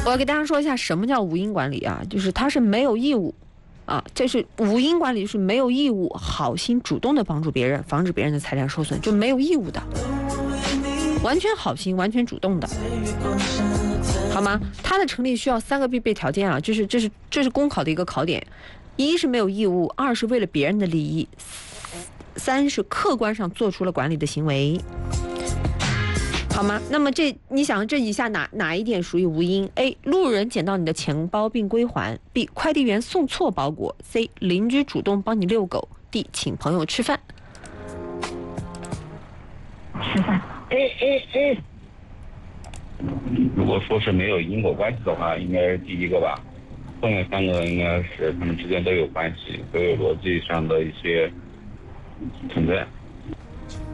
我要给大家说一下什么叫无因管理啊，就是它是没有义务啊，这是无因管理，是没有义务好心主动的帮助别人，防止别人的财产受损，就没有义务的，完全好心，完全主动的，好吗？它的成立需要3个必备条件啊，这是公考的一个考点：一是没有义务，2是为了别人的利益，3是客观上做出了管理的行为。好吗？那么你想这以下哪一点属于无因 ？A. 路人捡到你的钱包并归还 ；B. 快递员送错包裹 ；C. 邻居主动帮你遛狗 ；D. 请朋友吃饭。 吃饭。 如果说是没有因果关系的话，应该是第一个吧。后面3个应该是他们之间都有关系，都有逻辑上的一些存在。